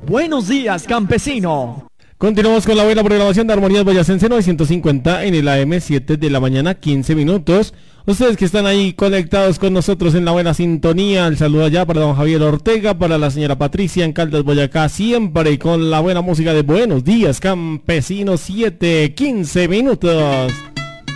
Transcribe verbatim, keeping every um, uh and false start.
Buenos días, campesino. Continuamos con la buena programación de Armonías Boyacense novecientos cincuenta en el A M, siete de la mañana, quince minutos. Ustedes que están ahí conectados con nosotros en la buena sintonía, el saludo allá para don Javier Ortega, para la señora Patricia en Caldas, Boyacá, siempre con la buena música de Buenos días, campesinos, siete, quince minutos.